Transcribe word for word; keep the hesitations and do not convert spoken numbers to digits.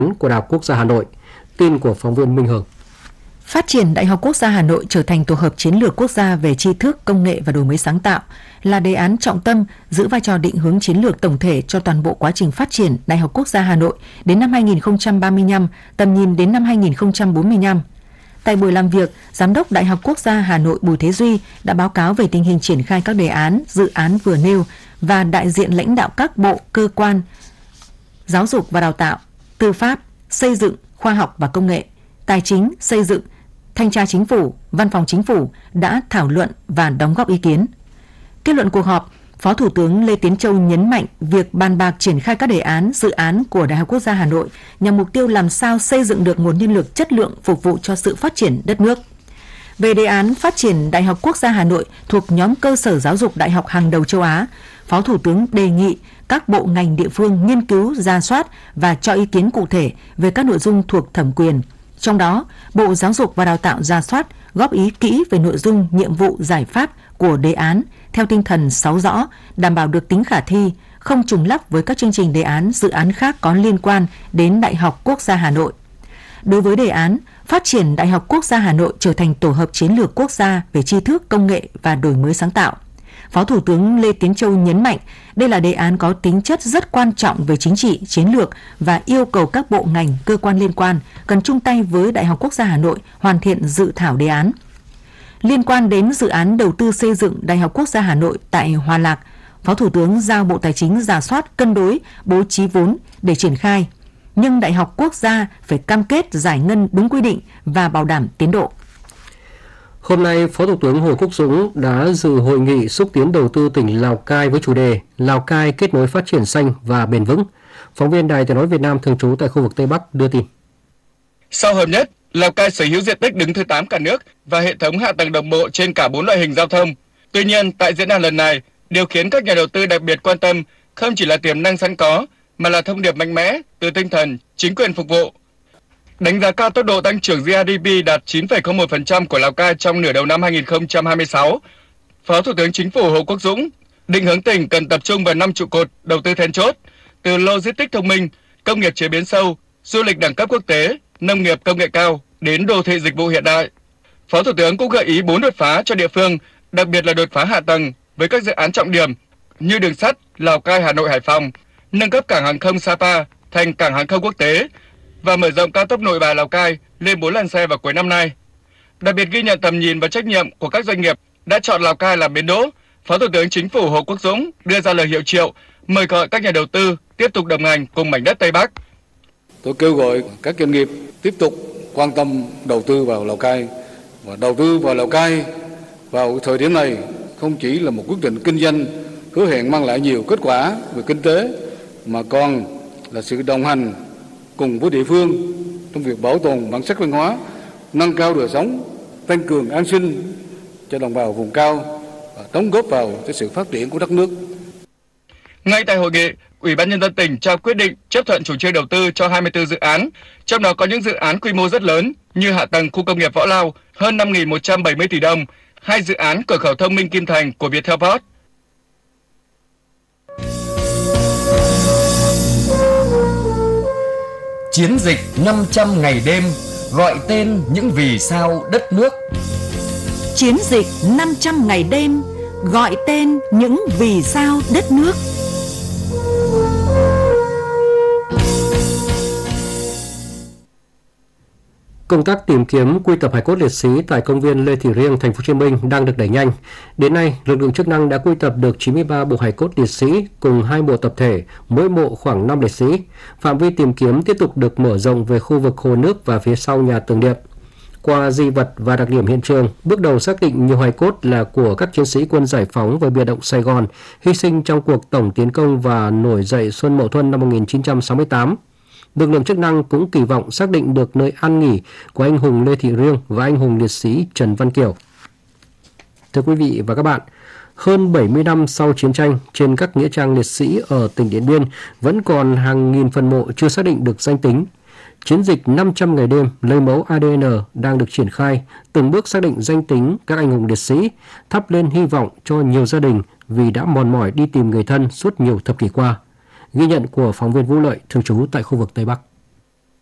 của Đại học Quốc gia Hà Nội. Tin của phóng viên Minh Hường. Phát triển Đại học Quốc gia Hà Nội trở thành tổ hợp chiến lược quốc gia về tri thức, công nghệ và đổi mới sáng tạo là đề án trọng tâm giữ vai trò định hướng chiến lược tổng thể cho toàn bộ quá trình phát triển Đại học Quốc gia Hà Nội đến năm hai nghìn không trăm ba mươi lăm, tầm nhìn đến năm hai nghìn không trăm bốn mươi lăm. Tại buổi làm việc, Giám đốc Đại học Quốc gia Hà Nội Bùi Thế Duy đã báo cáo về tình hình triển khai các đề án, dự án vừa nêu và đại diện lãnh đạo các bộ, cơ quan, giáo dục và đào tạo, tư pháp, xây dựng, khoa học và công nghệ, tài chính, xây dựng, thanh tra chính phủ, văn phòng chính phủ đã thảo luận và đóng góp ý kiến. Kết luận cuộc họp, Phó Thủ tướng Lê Tiến Châu nhấn mạnh việc bàn bạc triển khai các đề án, dự án của Đại học Quốc gia Hà Nội nhằm mục tiêu làm sao xây dựng được nguồn nhân lực chất lượng phục vụ cho sự phát triển đất nước. Về đề án phát triển Đại học Quốc gia Hà Nội thuộc nhóm cơ sở giáo dục đại học hàng đầu châu Á, Phó Thủ tướng đề nghị các bộ ngành địa phương nghiên cứu, rà soát và cho ý kiến cụ thể về các nội dung thuộc thẩm quyền. Trong đó, Bộ Giáo dục và Đào tạo rà soát, góp ý kỹ về nội dung, nhiệm vụ, giải pháp của đề án theo tinh thần sáu rõ, đảm bảo được tính khả thi, không trùng lắp với các chương trình đề án, dự án khác có liên quan đến Đại học Quốc gia Hà Nội. Đối với đề án phát triển Đại học Quốc gia Hà Nội trở thành tổ hợp chiến lược quốc gia về tri thức, công nghệ và đổi mới sáng tạo, Phó Thủ tướng Lê Tiến Châu nhấn mạnh đây là đề án có tính chất rất quan trọng về chính trị, chiến lược và yêu cầu các bộ ngành, cơ quan liên quan cần chung tay với Đại học Quốc gia Hà Nội hoàn thiện dự thảo đề án. Liên quan đến dự án đầu tư xây dựng Đại học Quốc gia Hà Nội tại Hòa Lạc, Phó Thủ tướng giao Bộ Tài chính rà soát, cân đối, bố trí vốn để triển khai. Nhưng Đại học Quốc gia phải cam kết giải ngân đúng quy định và bảo đảm tiến độ. Hôm nay, Phó Thủ tướng Hồ Quốc Dũng đã dự hội nghị xúc tiến đầu tư tỉnh Lào Cai với chủ đề Lào Cai kết nối phát triển xanh và bền vững. Phóng viên Đài Tiếng nói Việt Nam thường trú tại khu vực Tây Bắc đưa tin. Sau hợp nhất, Lào Cai sở hữu diện tích đứng thứ tám cả nước và hệ thống hạ tầng đồng bộ trên cả bốn loại hình giao thông. Tuy nhiên, tại diễn đàn lần này, điều khiến các nhà đầu tư đặc biệt quan tâm không chỉ là tiềm năng sẵn có, mà là thông điệp mạnh mẽ từ tinh thần chính quyền phục vụ. Đánh giá cao tốc độ tăng trưởng giê đê pê đạt chín phẩy không một phần trăm của Lào Cai trong nửa đầu năm hai nghìn không trăm hai mươi sáu, Phó Thủ tướng Chính phủ Hồ Quốc Dũng định hướng tỉnh cần tập trung vào năm trụ cột đầu tư then chốt, từ logistics thông minh, công nghiệp chế biến sâu, du lịch đẳng cấp quốc tế, nông nghiệp công nghệ cao đến đô thị dịch vụ hiện đại. Phó Thủ tướng cũng gợi ý bốn đột phá cho địa phương, đặc biệt là đột phá hạ tầng với các dự án trọng điểm như đường sắt Lào Cai, Hà Nội, Hải Phòng, nâng cấp cảng hàng không Sapa thành cảng hàng không quốc tế và mở rộng cao tốc Nội Bài Lào Cai lên bốn làn xe vào cuối năm nay. Đặc biệt ghi nhận tầm nhìn và trách nhiệm của các doanh nghiệp đã chọn Lào Cai làm bến đỗ, Phó Thủ tướng Chính phủ Hồ Quốc Dũng đưa ra lời hiệu triệu mời gọi các nhà đầu tư tiếp tục đồng hành cùng mảnh đất Tây Bắc. Tôi kêu gọi các doanh nghiệp tiếp tục quan tâm đầu tư vào Lào Cai, và đầu tư vào Lào Cai vào thời điểm này không chỉ là một quyết định kinh doanh hứa hẹn mang lại nhiều kết quả về kinh tế, mà còn là sự đồng hành cùng với địa phương trong việc bảo tồn bản sắc văn hóa, nâng cao đời sống, tăng cường an sinh cho đồng bào vùng cao và đóng góp vào cái sự phát triển của đất nước. Ngay tại hội nghị, Ủy ban Nhân dân tỉnh trao quyết định chấp thuận chủ trương đầu tư cho hai mươi tư dự án, trong đó có những dự án quy mô rất lớn như hạ tầng khu công nghiệp Võ Lao hơn năm nghìn một trăm bảy mươi tỷ đồng, hai dự án cửa khẩu thông minh Kim Thành của Viettel Post. Chiến dịch năm trăm ngày đêm gọi tên những vì sao đất nước. Chiến dịch năm trăm ngày đêm gọi tên những vì sao đất nước. Công tác tìm kiếm quy tập hài cốt liệt sĩ tại công viên Lê Thị Riêng, thành phố Hồ Chí Minh đang được đẩy nhanh. Đến nay, lực lượng chức năng đã quy tập được chín mươi ba bộ hài cốt liệt sĩ cùng hai mộ tập thể, mỗi mộ khoảng năm liệt sĩ. Phạm vi tìm kiếm tiếp tục được mở rộng về khu vực hồ nước và phía sau nhà tưởng niệm. Qua di vật và đặc điểm hiện trường, bước đầu xác định nhiều hài cốt là của các chiến sĩ quân giải phóng và biệt động Sài Gòn, hy sinh trong cuộc tổng tiến công và nổi dậy Xuân Mậu Thuân năm một nghìn chín trăm sáu mươi tám. Lực lượng chức năng cũng kỳ vọng xác định được nơi an nghỉ của anh hùng Lê Thị Riêng và anh hùng liệt sĩ Trần Văn Kiểu. Thưa quý vị và các bạn, hơn bảy mươi năm sau chiến tranh, trên các nghĩa trang liệt sĩ ở tỉnh Điện Biên vẫn còn hàng nghìn phần mộ chưa xác định được danh tính. Chiến dịch năm trăm ngày đêm lấy mẫu a đê en đang được triển khai, từng bước xác định danh tính các anh hùng liệt sĩ, thắp lên hy vọng cho nhiều gia đình vì đã mòn mỏi đi tìm người thân suốt nhiều thập kỷ qua. Ghi nhận của phóng viên Vũ Lợi thường trú tại khu vực Tây Bắc.